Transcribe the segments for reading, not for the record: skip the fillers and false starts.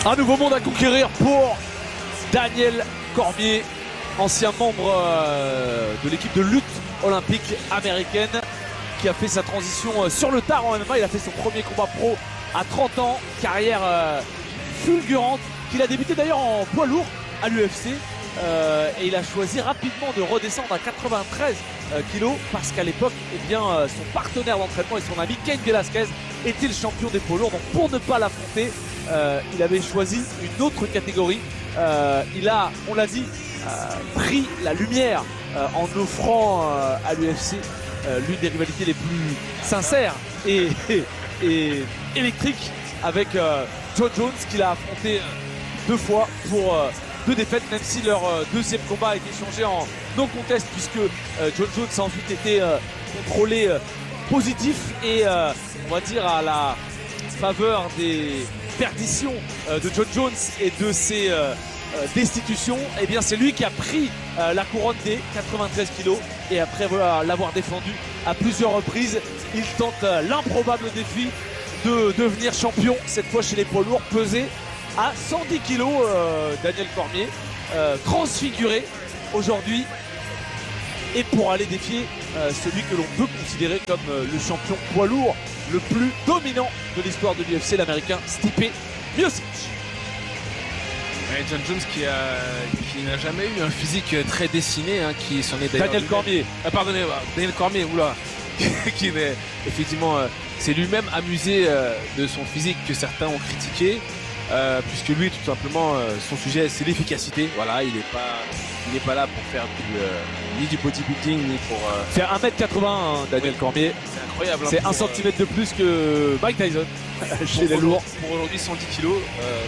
Un nouveau monde à conquérir pour Daniel Cormier, ancien membre de l'équipe de lutte olympique américaine, qui a fait sa transition sur le tard en MMA. Il a fait son premier combat pro à 30 ans, carrière fulgurante, qu'il a débuté d'ailleurs en poids lourd à l'UFC. Et il a choisi rapidement de redescendre à 93 kilos parce qu'à l'époque, son partenaire d'entraînement et son ami Cain Velasquez était le champion des poids lourds. Donc pour ne pas l'affronter, il avait choisi une autre catégorie. Il a, on l'a dit, pris la lumière en offrant à l'UFC l'une des rivalités les plus sincères et électriques avec Jon Jones, qu'il a affronté 2 fois pour 2 défaites, même si leur deuxième combat a été changé en no contest, puisque Jon Jones a ensuite été contrôlé positif et on va dire à la faveur des perditions de Jon Jones et de ses destitutions, et bien c'est lui qui a pris la couronne des 93 kilos, et après l'avoir défendu à plusieurs reprises, il tente l'improbable défi de devenir champion, cette fois chez les poids lourds, pesé à 110 kilos. Daniel Cormier, transfiguré aujourd'hui, et pour aller défier celui que l'on peut considérer comme le champion poids lourd le plus dominant de l'histoire de l'UFC, l'américain Stipe Miocic. Ouais, Jon Jones qui n'a jamais eu un physique très dessiné, hein, qui s'en est d'ailleurs... Daniel Cormier. Daniel Cormier, oula. Qui effectivement s'est lui-même amusé de son physique que certains ont critiqué, puisque lui, tout simplement, son sujet, c'est l'efficacité. Voilà, il n'est pas là pour faire ni du bodybuilding, ni pour... Faire 1m80, hein, Daniel Cormier. C'est incroyable. C'est 1 cm de plus que Mike Tyson chez les lourds. Pour aujourd'hui, 110 kilos,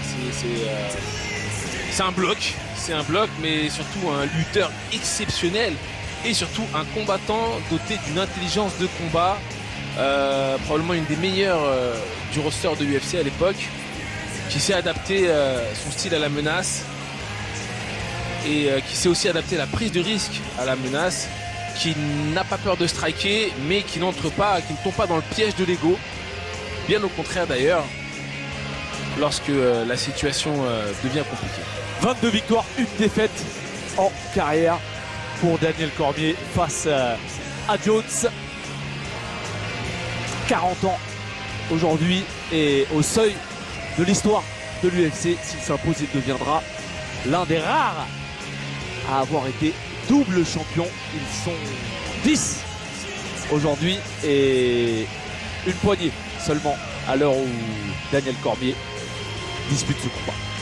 c'est un bloc. C'est un bloc, mais surtout un lutteur exceptionnel. Et surtout un combattant doté d'une intelligence de combat, probablement une des meilleures du roster de l'UFC à l'époque, qui sait adapter son style à la menace, et qui sait aussi adapter la prise de risque à la menace, qui n'a pas peur de striker, mais qui ne tombe pas dans le piège de l'ego, bien au contraire d'ailleurs, lorsque la situation devient compliquée. 22 victoires, 1 défaite en carrière pour Daniel Cormier face à Jones. 40 ans aujourd'hui, et au seuil de l'histoire de l'UFC. S'il s'impose, il deviendra l'un des rares à avoir été double champion. Ils sont 10 aujourd'hui et une poignée seulement à l'heure où Daniel Cormier dispute ce combat.